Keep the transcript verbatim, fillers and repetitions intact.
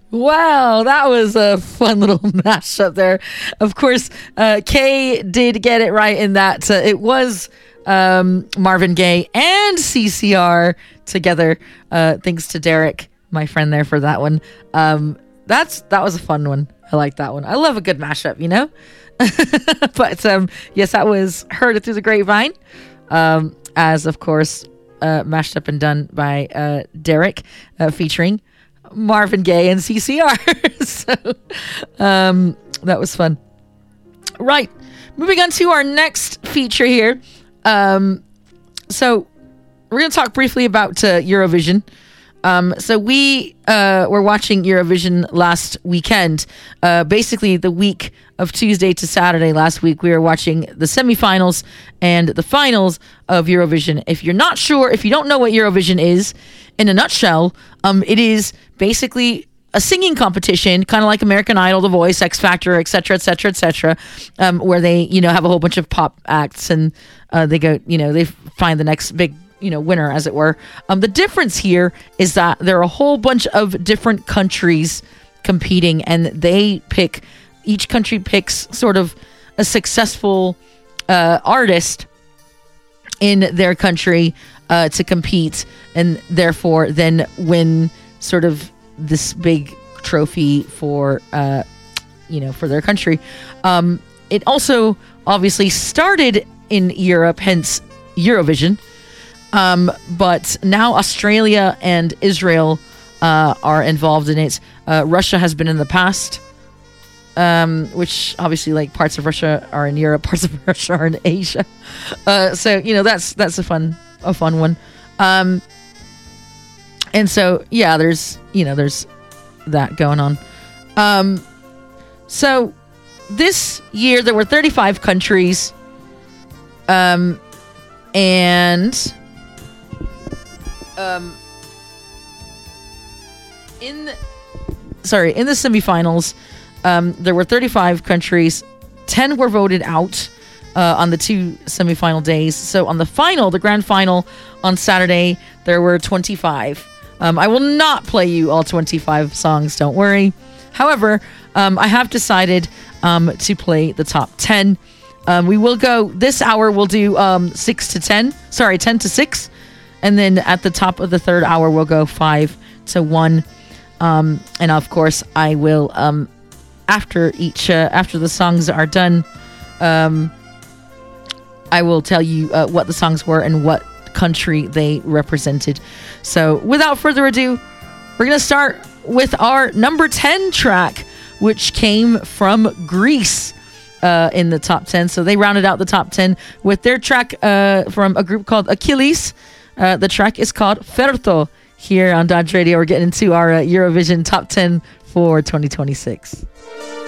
Wow, that was a fun little mashup there. Of course, uh, Kay did get it right in that uh, it was um, Marvin Gaye and C C R together. Uh, thanks to Derek, my friend there, for that one. Um, that's that was a fun one. I like that one. I love a good mashup, you know? But um, yes, that was Heard It Through the Grapevine, um, as of course uh, mashed up and done by uh, Derek, uh, featuring Marvin Gaye and C C R. So um, that was fun. Right, moving on to our next feature here. Um, so we're going to talk briefly about uh, Eurovision. Um, so we uh, were watching Eurovision last weekend. Uh, basically, the week of Tuesday to Saturday last week, we were watching the semifinals and the finals of Eurovision. If you're not sure, if you don't know what Eurovision is, in a nutshell, um, it is basically a singing competition, kind of like American Idol, The Voice, X Factor, et cetera, et cetera, et cetera, um, where they, you know, have a whole bunch of pop acts and uh, they go, you know, they find the next big, you know, winner, as it were. Um, the difference here is that there are a whole bunch of different countries competing, and they pick, each country picks sort of a successful uh, artist in their country uh, to compete, and therefore then win sort of this big trophy for, uh, you know, for their country. Um, it also obviously started in Europe, hence Eurovision. Um, but now Australia and Israel uh, are involved in it. Uh, Russia has been in the past, um, which obviously, like, parts of Russia are in Europe, parts of Russia are in Asia. Uh, so you know that's that's a fun a fun one. Um, and so yeah, there's you know there's that going on. Um, so this year there were thirty-five countries, um, and Um, in the, sorry, in the semifinals, um, there were thirty-five countries. ten were voted out uh, on the two semifinal days. So on the final, the grand final on Saturday, there were twenty-five. Um, I will not play you all twenty-five songs, don't worry. However, um, I have decided um, to play the top ten. Um, we will go, this hour we'll do um, six to ten. Sorry, ten to six. And then at the top of the third hour, we'll go five to one. Um, and of course, I will, um, after each, uh, after the songs are done, um, I will tell you uh, what the songs were and what country they represented. So without further ado, we're going to start with our number ten track, which came from Greece. Uh, in the top ten. So they rounded out the top ten with their track uh, from a group called Achilles. Uh, the track is called Ferto. Here on Dodge Radio, we're getting into our uh, Eurovision top ten for twenty twenty-six.